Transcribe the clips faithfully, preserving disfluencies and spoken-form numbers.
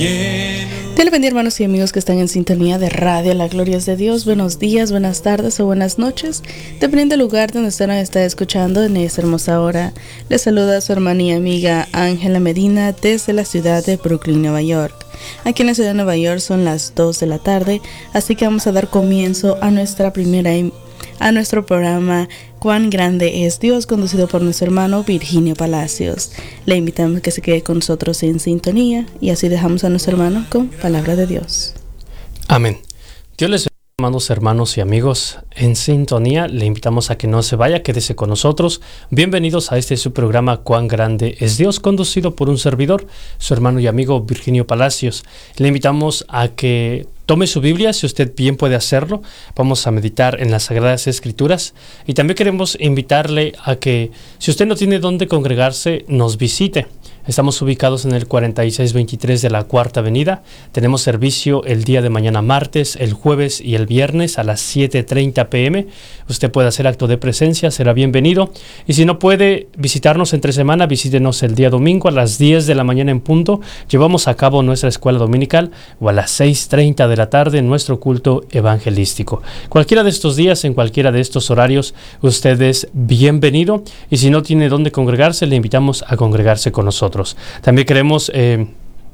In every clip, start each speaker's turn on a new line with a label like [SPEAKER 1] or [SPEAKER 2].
[SPEAKER 1] Dios le bendiga, hermanos y amigos que están en sintonía de Radio La Gloria es de Dios. Buenos días, buenas tardes o buenas noches, dependiendo del lugar donde usted nos está escuchando en esta hermosa hora. Les saluda su hermana y amiga Ángela Medina desde la ciudad de Brooklyn, Nueva York. Aquí en la ciudad de Nueva York son las dos de la tarde, así que vamos a dar comienzo a nuestra primera a nuestro programa Cuán Grande es Dios, conducido por nuestro hermano Virginio Palacios. Le invitamos a que se quede con nosotros en sintonía y así dejamos a nuestro hermano con palabra de Dios.
[SPEAKER 2] Amén. Dios les bendiga, amados hermanos y amigos en sintonía. Le invitamos a que no se vaya, quédese con nosotros. Bienvenidos a este su programa Cuán Grande es Dios, conducido por un servidor, su hermano y amigo Virginio Palacios. Le invitamos a que tome su Biblia, si usted bien puede hacerlo. Vamos a meditar en las Sagradas Escrituras. Y también queremos invitarle a que, si usted no tiene dónde congregarse, nos visite. Estamos ubicados en el cuarenta y seis veintitrés de la Cuarta Avenida. Tenemos servicio el día de mañana martes, el jueves y el viernes a las siete treinta pm. Usted puede hacer acto de presencia, será bienvenido. Y si no puede visitarnos entre semana, visítenos el día domingo a las diez de la mañana en punto. Llevamos a cabo nuestra escuela dominical, o a las seis treinta de la tarde nuestro culto evangelístico. Cualquiera de estos días, en cualquiera de estos horarios, usted es bienvenido. Y si no tiene dónde congregarse, le invitamos a congregarse con nosotros. También queremos eh,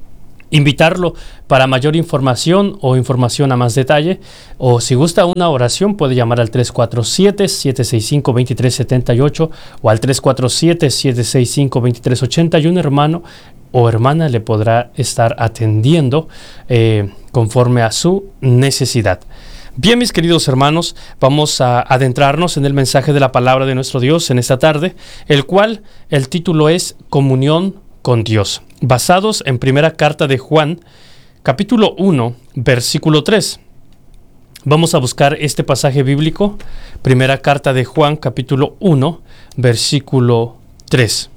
[SPEAKER 2] invitarlo para mayor información o información a más detalle, o si gusta una oración puede llamar al tres cuatro siete, siete seis cinco, dos tres siete ocho o al tres cuatro siete, siete seis cinco, dos tres ocho uno, y un hermano o hermana le podrá estar atendiendo eh, conforme a su necesidad. Bien, mis queridos hermanos, vamos a adentrarnos en el mensaje de la palabra de nuestro Dios en esta tarde, el cual el título es Comunión con Dios, basados en primera carta de Juan, capítulo uno, versículo tres. Vamos a buscar este pasaje bíblico, primera carta de Juan, capítulo uno, versículo tres.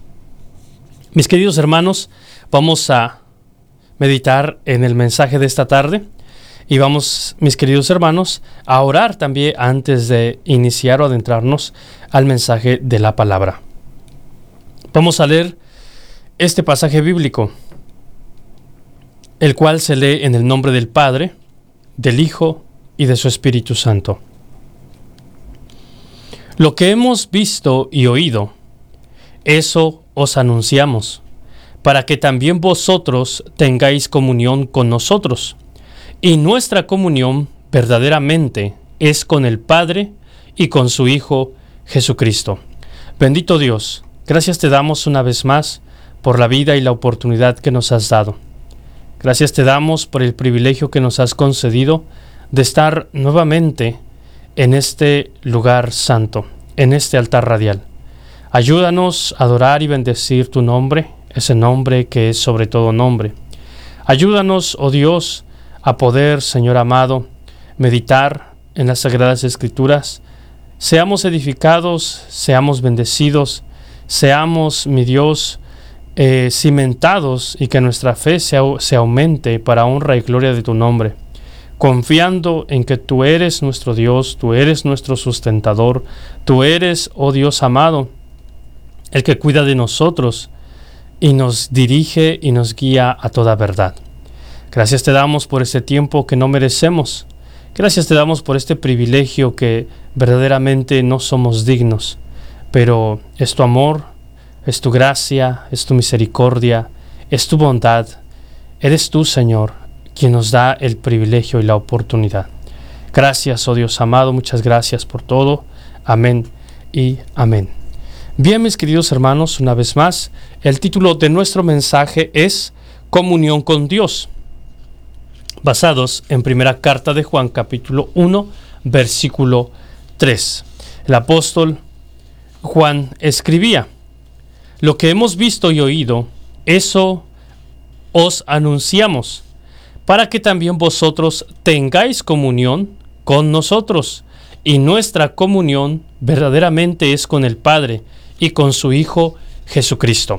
[SPEAKER 2] Mis queridos hermanos, vamos a meditar en el mensaje de esta tarde. Y vamos, mis queridos hermanos, a orar también antes de iniciar o adentrarnos al mensaje de la palabra. Vamos a leer este pasaje bíblico, el cual se lee en el nombre del Padre, del Hijo y de su Espíritu Santo. Lo que hemos visto y oído, eso os anunciamos, para que también vosotros tengáis comunión con nosotros. Y nuestra comunión verdaderamente es con el Padre y con su Hijo Jesucristo. Bendito Dios, gracias te damos una vez más por la vida y la oportunidad que nos has dado. Gracias te damos por el privilegio que nos has concedido de estar nuevamente en este lugar santo, en este altar radial. Ayúdanos a adorar y bendecir tu nombre, ese nombre que es sobre todo nombre. Ayúdanos, oh Dios, a poder, Señor amado, meditar en las Sagradas Escrituras. Seamos edificados, seamos bendecidos, seamos, mi Dios, eh, cimentados, y que nuestra fe se, se aumente para honra y gloria de tu nombre, confiando en que tú eres nuestro Dios, tú eres nuestro sustentador, tú eres, oh Dios amado, el que cuida de nosotros y nos dirige y nos guía a toda verdad. Gracias te damos por este tiempo que no merecemos. Gracias te damos por este privilegio que verdaderamente no somos dignos. Pero es tu amor, es tu gracia, es tu misericordia, es tu bondad. Eres tú, Señor, quien nos da el privilegio y la oportunidad. Gracias, oh Dios amado, muchas gracias por todo. Amén y amén. Bien, mis queridos hermanos, una vez más, el título de nuestro mensaje es Comunión con Dios, basados en primera carta de Juan, capítulo uno, versículo tres. El apóstol Juan escribía: lo que hemos visto y oído, eso os anunciamos, para que también vosotros tengáis comunión con nosotros. Y nuestra comunión verdaderamente es con el Padre y con su Hijo Jesucristo.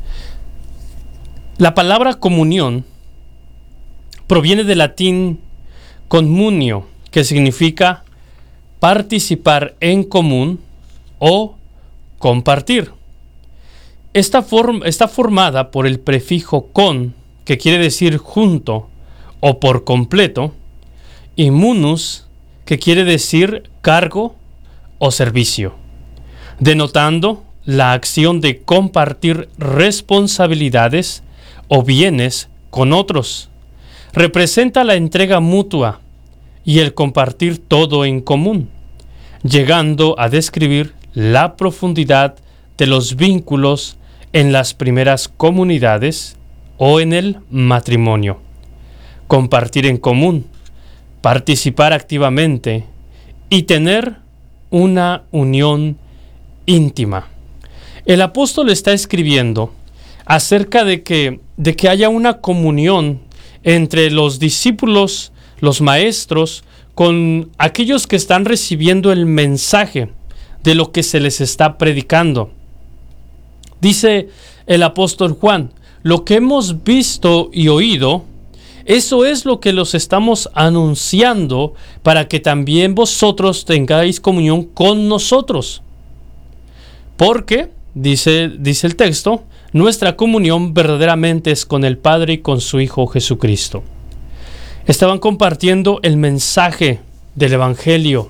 [SPEAKER 2] La palabra comunión proviene del latín communio, que significa participar en común o compartir. Esta forma está formada por el prefijo con, que quiere decir junto o por completo, y munus, que quiere decir cargo o servicio, denotando la acción de compartir responsabilidades o bienes con otros. Representa la entrega mutua y el compartir todo en común, llegando a describir la profundidad de los vínculos en las primeras comunidades o en el matrimonio. Compartir en común, participar activamente y tener una unión íntima. El apóstol está escribiendo acerca de que, de que haya una comunión entre los discípulos, los maestros, con aquellos que están recibiendo el mensaje de lo que se les está predicando. Dice el apóstol Juan: lo que hemos visto y oído, eso es lo que los estamos anunciando para que también vosotros tengáis comunión con nosotros. Porque, dice, dice el texto, nuestra comunión verdaderamente es con el Padre y con su Hijo Jesucristo. Estaban compartiendo el mensaje del Evangelio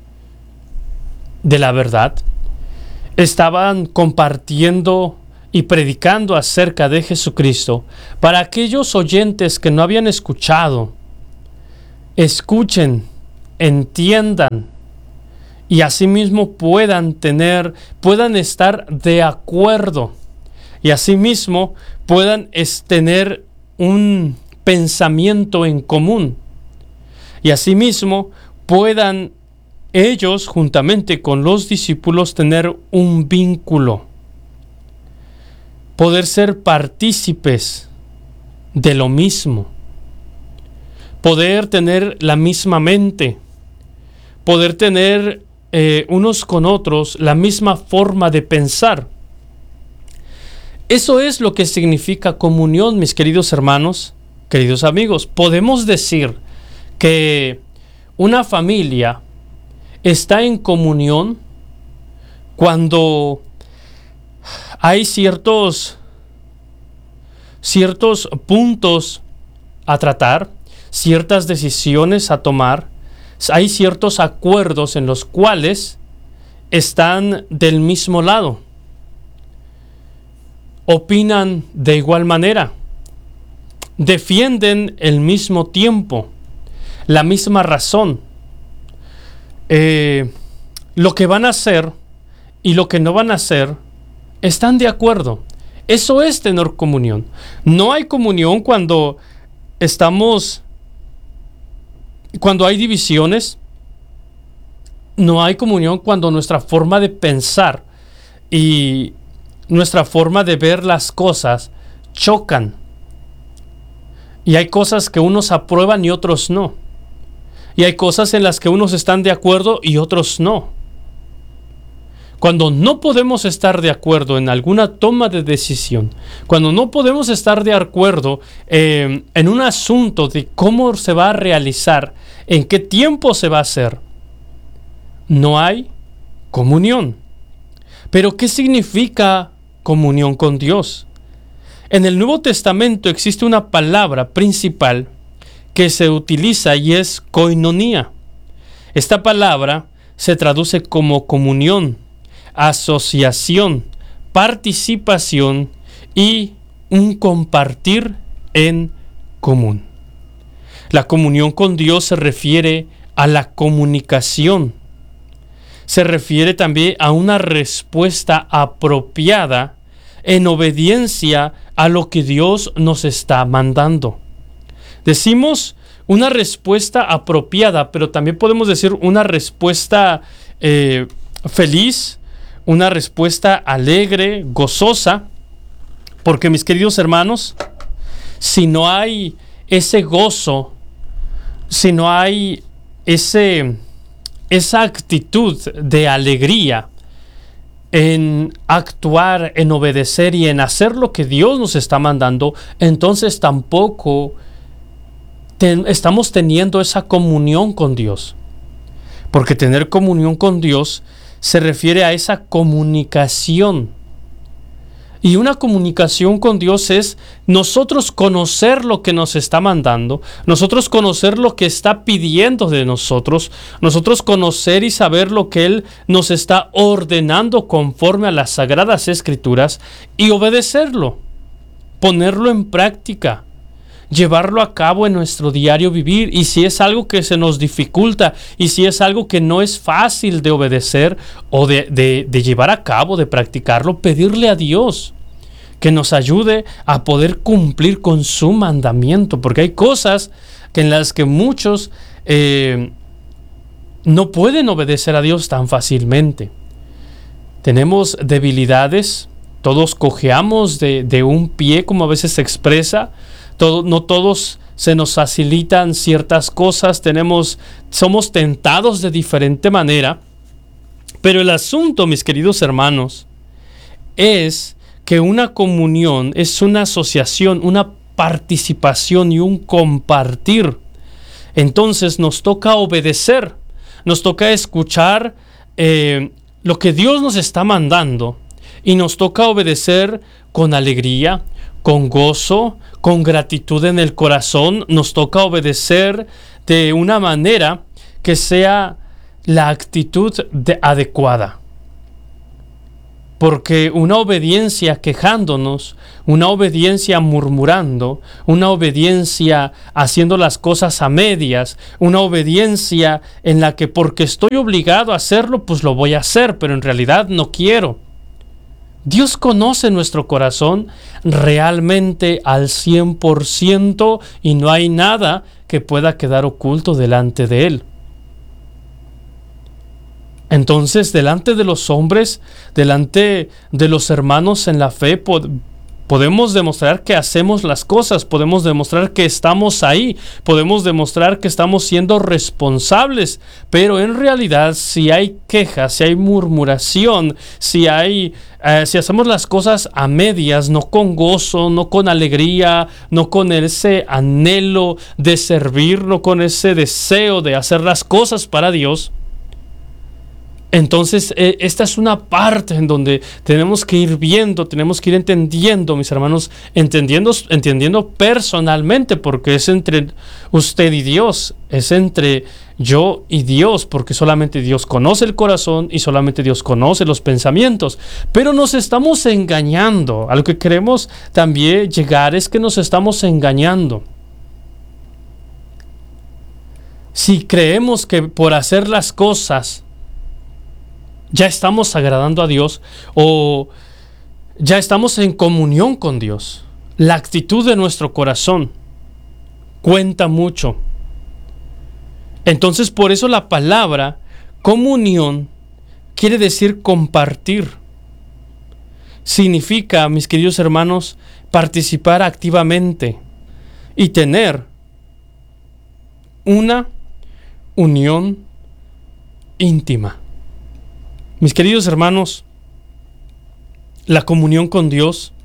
[SPEAKER 2] de la verdad. Estaban compartiendo y predicando acerca de Jesucristo para aquellos oyentes que no habían escuchado. Escuchen, entiendan y asimismo puedan tener, puedan estar de acuerdo y asimismo puedan es, tener un pensamiento en común y asimismo puedan ellos juntamente con los discípulos tener un vínculo, poder ser partícipes de lo mismo, poder tener la misma mente, poder tener eh, unos con otros la misma forma de pensar. Eso es lo que significa comunión, mis queridos hermanos, queridos amigos. Podemos decir que una familia está en comunión cuando hay ciertos, ciertos puntos a tratar, ciertas decisiones a tomar, hay ciertos acuerdos en los cuales están del mismo lado, opinan de igual manera, defienden el mismo tiempo, la misma razón, eh, lo que van a hacer y lo que no van a hacer, están de acuerdo. Eso es tener comunión. No hay comunión cuando estamos, cuando hay divisiones. No hay comunión cuando nuestra forma de pensar y nuestra forma de ver las cosas chocan. Y hay cosas que unos aprueban y otros no. Y hay cosas en las que unos están de acuerdo y otros no. Cuando no podemos estar de acuerdo en alguna toma de decisión, cuando no podemos estar de acuerdo eh, en un asunto de cómo se va a realizar, en qué tiempo se va a hacer, no hay comunión. Pero ¿qué significa comunión con Dios? En el Nuevo Testamento existe una palabra principal que se utiliza y es koinonía. Esta palabra se traduce como comunión, asociación, participación y un compartir en común. La comunión con Dios se refiere a la comunicación. Se refiere también a una respuesta apropiada en obediencia a lo que Dios nos está mandando. Decimos una respuesta apropiada, pero también podemos decir una respuesta eh, feliz, una respuesta alegre, gozosa, porque mis queridos hermanos, si no hay ese gozo, si no hay ese, esa actitud de alegría en actuar, en obedecer y en hacer lo que Dios nos está mandando, entonces tampoco ten, estamos teniendo esa comunión con Dios. Porque tener comunión con Dios se refiere a esa comunicación Y una comunicación con Dios es nosotros conocer lo que nos está mandando, nosotros conocer lo que está pidiendo de nosotros, nosotros conocer y saber lo que Él nos está ordenando conforme a las Sagradas Escrituras y obedecerlo, ponerlo en práctica, llevarlo a cabo en nuestro diario vivir. Y si es algo que se nos dificulta y si es algo que no es fácil de obedecer o de, de, de llevar a cabo, de practicarlo, pedirle a Dios que nos ayude a poder cumplir con su mandamiento, porque hay cosas que en las que muchos eh, no pueden obedecer a Dios tan fácilmente. Tenemos debilidades, todos cojeamos de, de un pie, como a veces se expresa. Todo, no todos se nos facilitan ciertas cosas, tenemos, somos tentados de diferente manera, pero el asunto, mis queridos hermanos, es que una comunión es una asociación, una participación y un compartir. Entonces nos toca obedecer, nos toca escuchar eh, lo que Dios nos está mandando y nos toca obedecer con alegría, con gozo, con gratitud en el corazón. Nos toca obedecer de una manera que sea la actitud de adecuada. Porque una obediencia quejándonos, una obediencia murmurando, una obediencia haciendo las cosas a medias, una obediencia en la que porque estoy obligado a hacerlo, pues lo voy a hacer, pero en realidad no quiero. Dios conoce nuestro corazón realmente al cien por ciento y no hay nada que pueda quedar oculto delante de Él. Entonces, delante de los hombres, delante de los hermanos en la fe, pod- podemos demostrar que hacemos las cosas, podemos demostrar que estamos ahí, podemos demostrar que estamos siendo responsables, pero en realidad si hay quejas, si hay murmuración, si hay, eh, si hacemos las cosas a medias, no con gozo, no con alegría, no con ese anhelo de servir, no con ese deseo de hacer las cosas para Dios, entonces, eh, esta es una parte en donde tenemos que ir viendo, tenemos que ir entendiendo, mis hermanos, entendiendo, entendiendo personalmente, porque es entre usted y Dios, es entre yo y Dios, porque solamente Dios conoce el corazón y solamente Dios conoce los pensamientos. Pero nos estamos engañando. A lo que queremos también llegar es que nos estamos engañando. Si creemos que por hacer las cosas ya estamos agradando a Dios o ya estamos en comunión con Dios, la actitud de nuestro corazón cuenta mucho. Entonces, por eso la palabra comunión quiere decir compartir. Significa, mis queridos hermanos, participar activamente y tener una unión íntima. Mis queridos hermanos, la comunión con Dios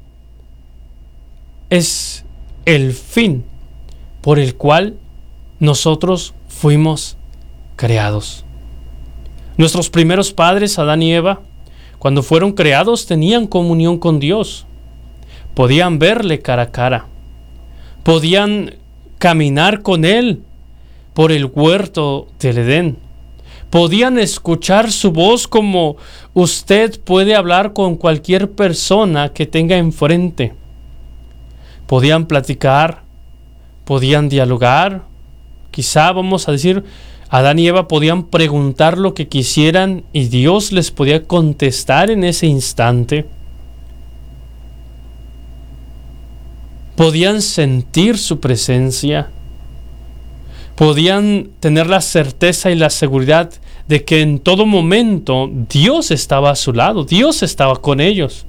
[SPEAKER 2] es el fin por el cual nosotros fuimos creados. Nuestros primeros padres, Adán y Eva, cuando fueron creados tenían comunión con Dios. Podían verle cara a cara. Podían caminar con Él por el huerto del Edén. Podían escuchar su voz como usted puede hablar con cualquier persona que tenga enfrente. Podían platicar, podían dialogar. Quizá, vamos a decir, Adán y Eva podían preguntar lo que quisieran y Dios les podía contestar en ese instante. Podían sentir su presencia. Podían tener la certeza y la seguridad de que en todo momento Dios estaba a su lado, Dios estaba con ellos.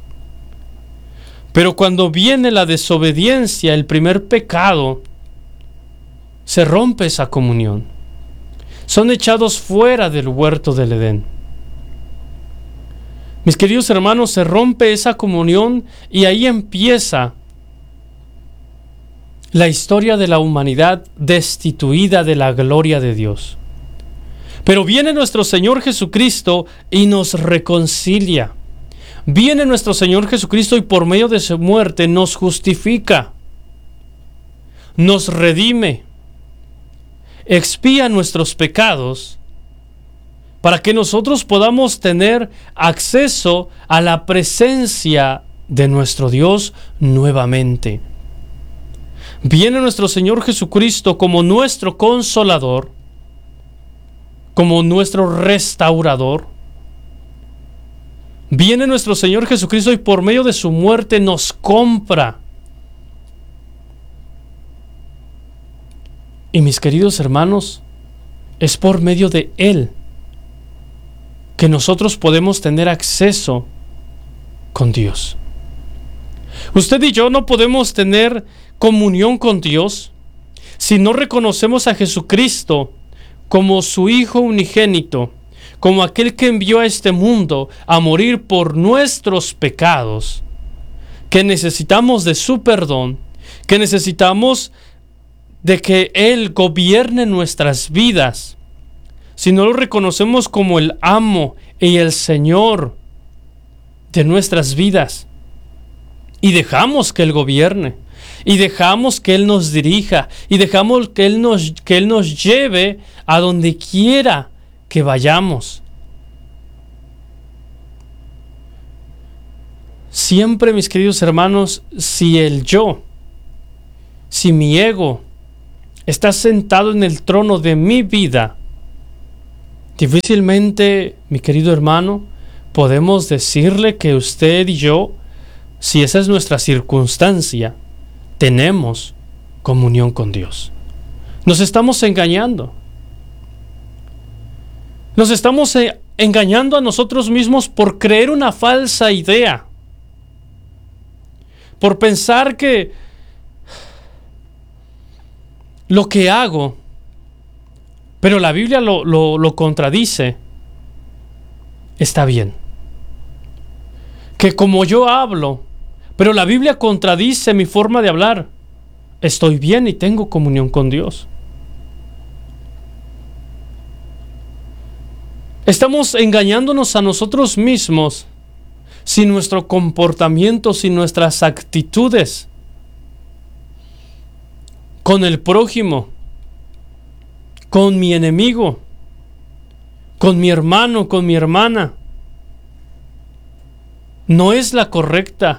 [SPEAKER 2] Pero cuando viene la desobediencia, el primer pecado, se rompe esa comunión. Son echados fuera del huerto del Edén. Mis queridos hermanos, se rompe esa comunión y ahí empieza la historia de la humanidad destituida de la gloria de Dios. Pero viene nuestro Señor Jesucristo y nos reconcilia. Viene nuestro Señor Jesucristo y por medio de su muerte nos justifica, nos redime, expía nuestros pecados para que nosotros podamos tener acceso a la presencia de nuestro Dios nuevamente. Viene nuestro Señor Jesucristo como nuestro consolador, como nuestro restaurador. Viene nuestro Señor Jesucristo y por medio de su muerte nos compra. Y mis queridos hermanos, es por medio de Él que nosotros podemos tener acceso con Dios. Usted y yo no podemos tener comunión con Dios si no reconocemos a Jesucristo como su Hijo unigénito, como aquel que envió a este mundo a morir por nuestros pecados, que necesitamos de su perdón, que necesitamos de que Él gobierne nuestras vidas. Si no lo reconocemos como el amo y el Señor de nuestras vidas, y dejamos que Él gobierne, y dejamos que Él nos dirija, y dejamos que Él nos, que Él nos lleve a donde quiera que vayamos. Siempre, mis queridos hermanos, si el yo, si mi ego está sentado en el trono de mi vida, difícilmente, mi querido hermano, podemos decirle que usted y yo, si esa es nuestra circunstancia, tenemos comunión con Dios. Nos estamos engañando. Nos estamos eh, engañando a nosotros mismos por creer una falsa idea, por pensar que lo que hago, pero la Biblia lo, lo, lo contradice, está bien. Que como yo hablo, pero la Biblia contradice mi forma de hablar, estoy bien y tengo comunión con Dios. Estamos engañándonos a nosotros mismos si nuestro comportamiento, si nuestras actitudes con el prójimo, con mi enemigo, con mi hermano, con mi hermana, no es la correcta.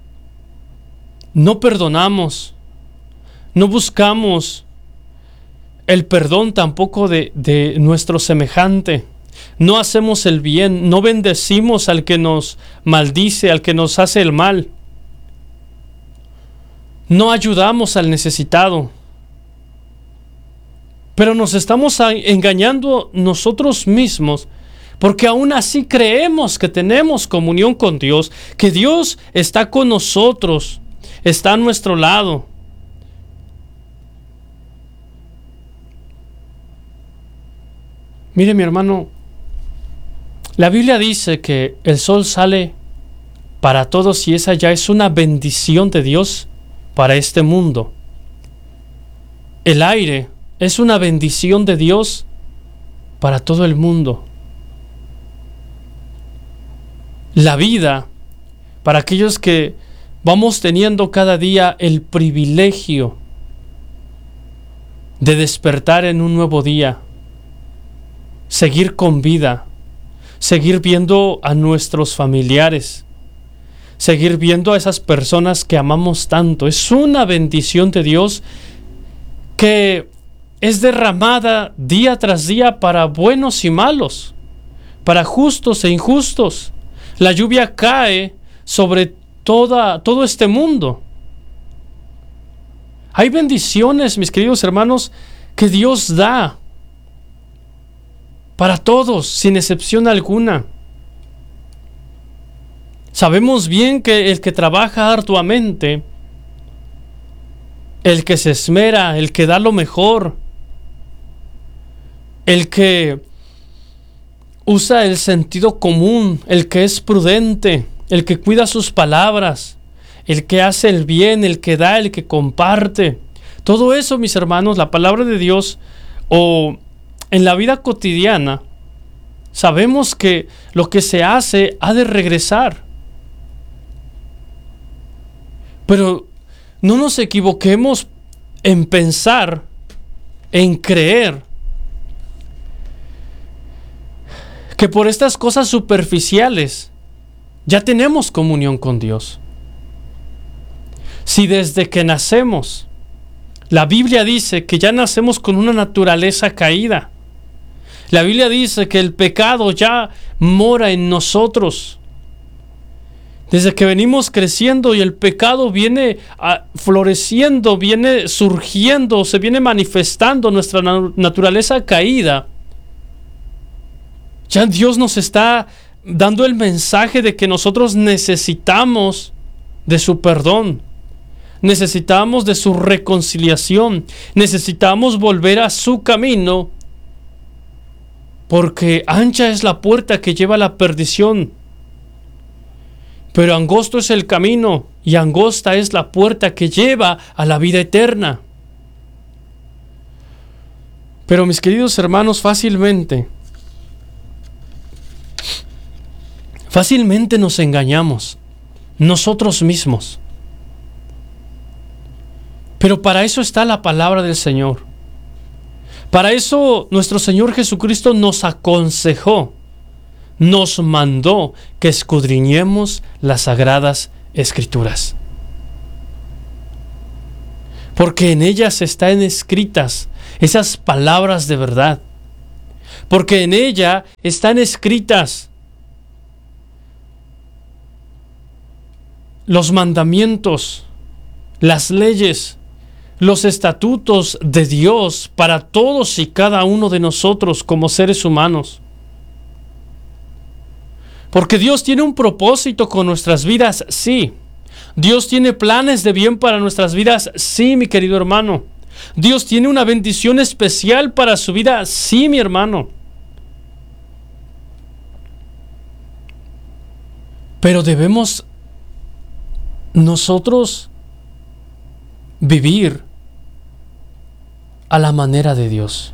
[SPEAKER 2] No perdonamos, no buscamos el perdón tampoco de, de nuestro semejante. No hacemos el bien, no bendecimos al que nos maldice, al que nos hace el mal. No ayudamos al necesitado. Pero nos estamos engañando nosotros mismos, porque aún así creemos que tenemos comunión con Dios, que Dios está con nosotros, está a nuestro lado. Mire, mi hermano, la Biblia dice que el sol sale para todos y esa ya es una bendición de Dios para este mundo. El aire es una bendición de Dios para todo el mundo. La vida, para aquellos que vamos teniendo cada día el privilegio de despertar en un nuevo día, seguir con vida, seguir viendo a nuestros familiares, seguir viendo a esas personas que amamos tanto. Es una bendición de Dios que es derramada día tras día para buenos y malos, para justos e injustos. La lluvia cae sobre toda, todo este mundo. Hay bendiciones, mis queridos hermanos, que Dios da para todos, sin excepción alguna. Sabemos bien que el que trabaja arduamente, el que se esmera, el que da lo mejor, el que usa el sentido común, el que es prudente, el que cuida sus palabras, el que hace el bien, el que da, el que comparte. Todo eso, mis hermanos, la palabra de Dios, o en la vida cotidiana, sabemos que lo que se hace ha de regresar. Pero no nos equivoquemos en pensar, en creer que por estas cosas superficiales ya tenemos comunión con Dios. Si desde que nacemos, la Biblia dice que ya nacemos con una naturaleza caída. La Biblia dice que el pecado ya mora en nosotros. Desde que venimos creciendo y el pecado viene uh, floreciendo, viene surgiendo, se viene manifestando nuestra na- naturaleza caída. Ya Dios nos está dando el mensaje de que nosotros necesitamos de su perdón. Necesitamos de su reconciliación. Necesitamos volver a su camino. Porque ancha es la puerta que lleva a la perdición. Pero angosto es el camino y angosta es la puerta que lleva a la vida eterna. Pero mis queridos hermanos, fácilmente, fácilmente nos engañamos nosotros mismos. Pero para eso está la palabra del Señor. Para eso nuestro Señor Jesucristo nos aconsejó, nos mandó que escudriñemos las sagradas Escrituras. Porque en ellas están escritas esas palabras de verdad. Porque en ella están escritas los mandamientos, las leyes, los estatutos de Dios para todos y cada uno de nosotros como seres humanos. Porque Dios tiene un propósito con nuestras vidas, sí. Dios tiene planes de bien para nuestras vidas, sí, mi querido hermano. Dios tiene una bendición especial para su vida, sí, mi hermano. Pero debemos nosotros vivir a la manera de Dios.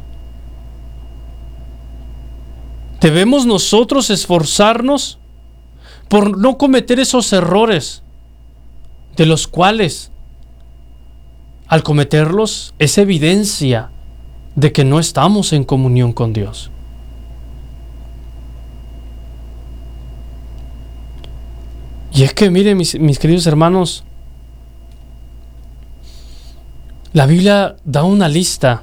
[SPEAKER 2] Debemos nosotros esforzarnos por no cometer esos errores, de los cuales, al cometerlos, es evidencia de que no estamos en comunión con Dios. Y es que, miren, mis, mis queridos hermanos, la Biblia da una lista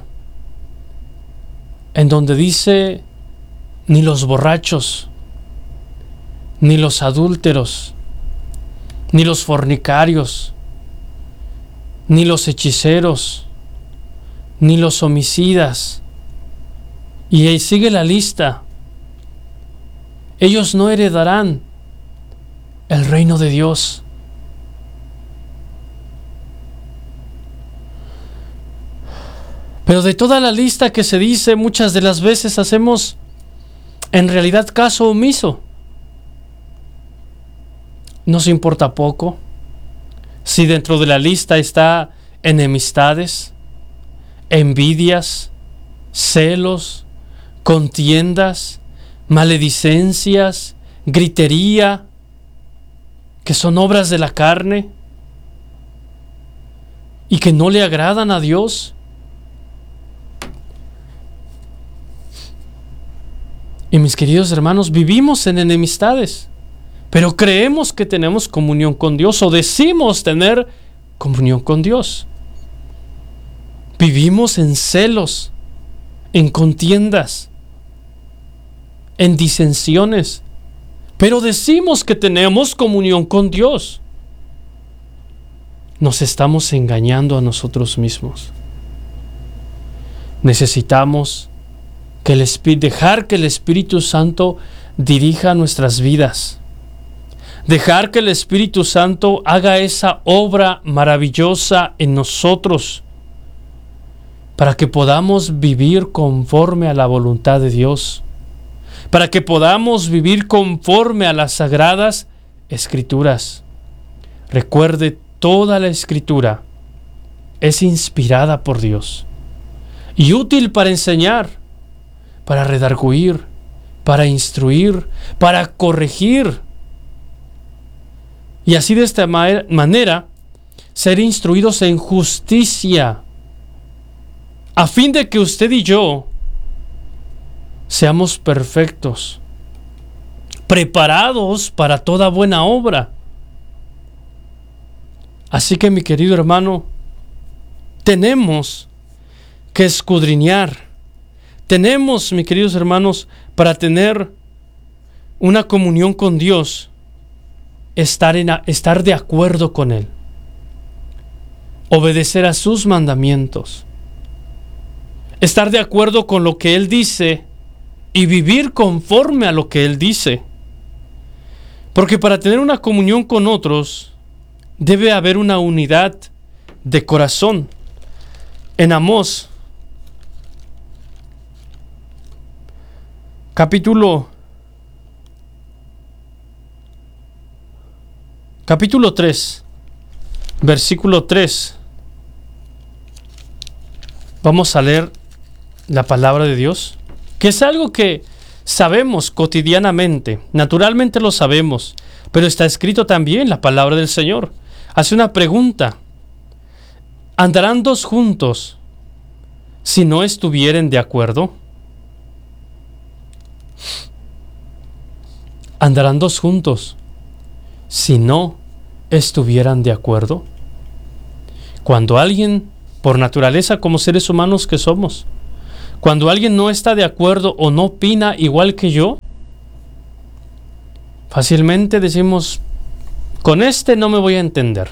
[SPEAKER 2] en donde dice: ni los borrachos, ni los adúlteros, ni los fornicarios, ni los hechiceros, ni los homicidas. Y ahí sigue la lista. Ellos no heredarán el reino de Dios. Pero de toda la lista que se dice, muchas de las veces hacemos en realidad caso omiso. Nos importa poco si dentro de la lista está enemistades, envidias, celos, contiendas, maledicencias, gritería, que son obras de la carne y que no le agradan a Dios. Y mis queridos hermanos, vivimos en enemistades, pero creemos que tenemos comunión con Dios o decimos tener comunión con Dios. Vivimos en celos, en contiendas, en disensiones, pero decimos que tenemos comunión con Dios. Nos estamos engañando a nosotros mismos. Necesitamos que el Espíritu, dejar que el Espíritu Santo dirija nuestras vidas. Dejar que el Espíritu Santo haga esa obra maravillosa en nosotros para que podamos vivir conforme a la voluntad de Dios. Para que podamos vivir conforme a las sagradas Escrituras. Recuerde, toda la Escritura es inspirada por Dios y útil para enseñar, para redarguir, para instruir, para corregir. Y así de esta ma- manera ser instruidos en justicia, a fin de que usted y yo seamos perfectos, preparados para toda buena obra. Así que, mi querido hermano, tenemos que escudriñar. Tenemos, mis queridos hermanos, para tener una comunión con Dios, estar, en, estar de acuerdo con Él, obedecer a sus mandamientos, estar de acuerdo con lo que Él dice y vivir conforme a lo que Él dice. Porque para tener una comunión con otros, debe haber una unidad de corazón. En Amós, capítulo, capítulo tres, versículo tres, vamos a leer la palabra de Dios, que es algo que sabemos cotidianamente, naturalmente lo sabemos, pero está escrito también la palabra del Señor. Hace una pregunta: ¿andarán dos juntos si no estuvieren de acuerdo? ¿Andarán dos juntos si no estuvieran de acuerdo? Cuando alguien, por naturaleza como seres humanos que somos, cuando alguien no está de acuerdo o no opina igual que yo, fácilmente decimos: con este no me voy a entender.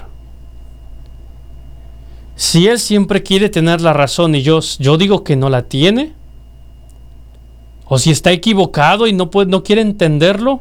[SPEAKER 2] Si él siempre quiere tener la razón y yo, yo digo que no la tiene, o si está equivocado y no, puede, no quiere entenderlo,